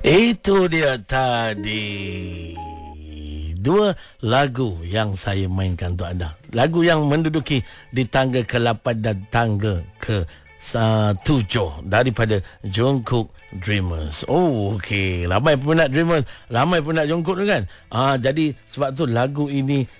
Itu dia tadi dua lagu yang saya mainkan untuk anda. Lagu yang menduduki di tangga ke-8 dan tangga ke-7 daripada Jungkook Dreamers. Oh, okey. Ramai pun nak Dreamers, ramai pun nak Jungkook tu kan. Jadi sebab tu lagu ini